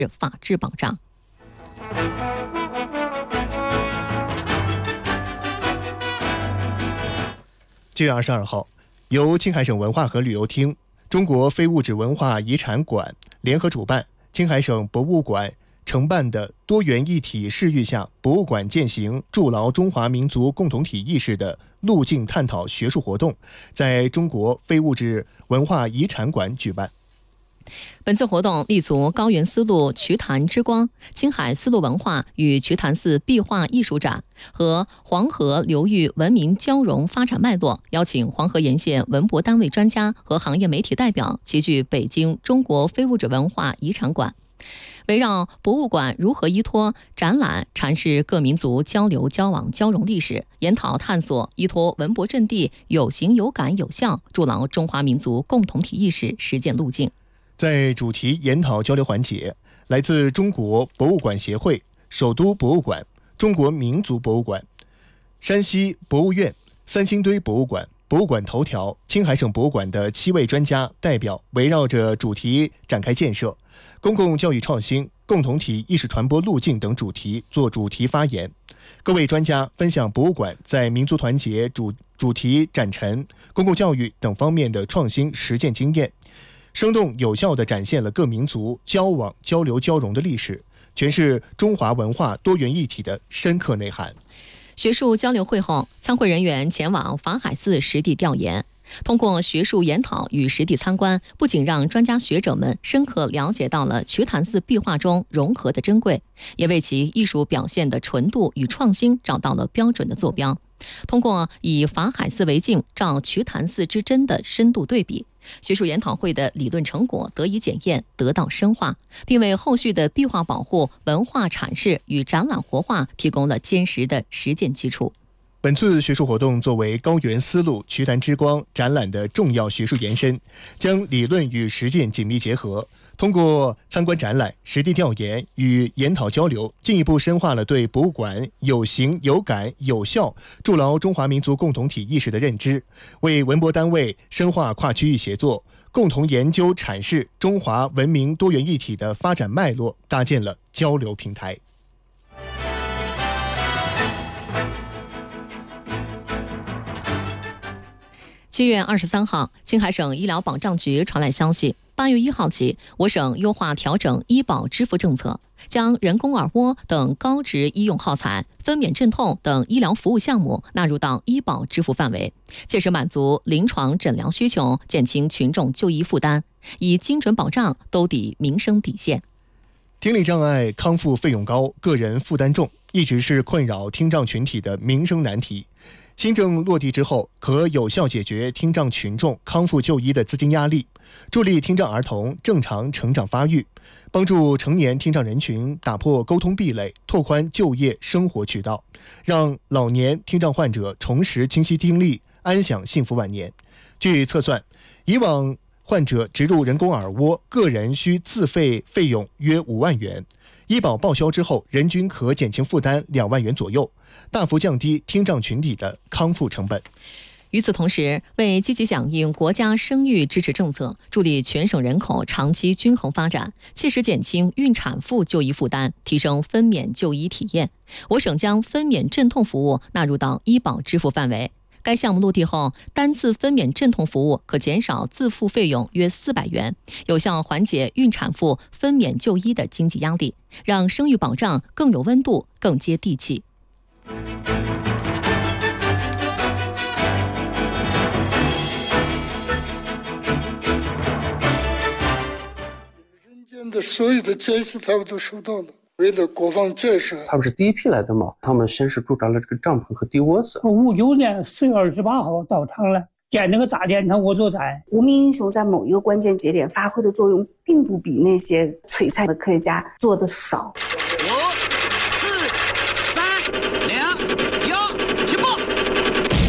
法治保障。 7月22号，由青海省文化和旅游厅、中国非物质文化遗产馆联合主办，青海省博物馆承办的多元一体视域下博物馆践行筑牢中华民族共同体意识的路径探讨学术活动，在中国非物质文化遗产馆举办。 本次活动立足高原丝路瞿昙之光、青海丝路文化与瞿昙寺壁画艺术展和黄河流域文明交融发展脉络，邀请黄河沿线文博单位专家和行业媒体代表齐聚北京中国非物质文化遗产馆，围绕博物馆如何依托展览阐释各民族交流交往交融历史，研讨探索依托文博阵地有形有感有效筑牢中华民族共同体意识实践路径。 在主题研讨交流环节，来自中国博物馆协会、首都博物馆、中国民族博物馆、山西博物院、三星堆博物馆、博物馆头条、青海省博物馆的7位专家代表围绕着主题展开建设、公共教育创新、共同体意识传播路径等主题做主题发言。各位专家分享博物馆在民族团结、主题展陈、公共教育等方面的创新实践经验，生动有效地展现了各民族交往交流交融的历史，诠释中华文化多元一体的深刻内涵。 学术交流会后，参会人员前往法海寺实地调研，通过学术研讨与实地参观，不仅让专家学者们深刻了解到了瞿昙寺壁画中融合的珍贵，也为其艺术表现的纯度与创新找到了标准的坐标。通过以法海寺为镜照瞿昙寺之真的深度对比，学术研讨会的理论成果得以检验，得到深化，并为后续的壁画保护、文化阐释与展览活化提供了坚实的实践基础。 本次学术活动作为高原丝路瞿昙之光展览的重要学术延伸，将理论与实践紧密结合，通过参观展览、实地调研与研讨交流，进一步深化了对博物馆有形有感有效筑牢中华民族共同体意识的认知，为文博单位深化跨区域协作，共同研究阐释中华文明多元一体的发展脉络搭建了交流平台。 7月23号，青海省医疗保障局传来消息，8月1号起，我省优化调整医保支付政策，将人工耳蜗等高值医用耗材、分娩镇痛等医疗服务项目纳入到医保支付范围，切实满足临床诊疗需求，减轻群众就医负担，以精准保障兜底民生底线。 听力障碍康复费用高，个人负担重，一直是困扰听障群体的民生难题。新政落地之后，可有效解决听障群众康复就医的资金压力，助力听障儿童正常成长发育，帮助成年听障人群打破沟通壁垒，拓宽就业生活渠道，让老年听障患者重拾清晰听力，安享幸福晚年。据测算，以往患者植入人工耳蜗，个人需自费费用约5万元，医保报销之后，人均可减轻负担2万元左右，大幅降低听障群体的康复成本。 与此同时，为积极响应国家生育支持政策，助力全省人口长期均衡发展，切实减轻孕产妇就医负担，提升分娩就医体验，我省将分娩镇痛服务纳入到医保支付范围。该项目落地后，单次分娩镇痛服务可减少自付费用约400元，有效缓解孕产妇分娩就医的经济压力，让生育保障更有温度、更接地气。 人间的所有的建设他们都收到了。为了国防建设， 他们是第一批来的嘛，他们先是驻扎了这个帐篷和地窝子。 59年4月28号到场了，建那个大电厂我做在。 无名英雄在某一个关键节点发挥的作用，并不比那些璀璨的科学家做的少。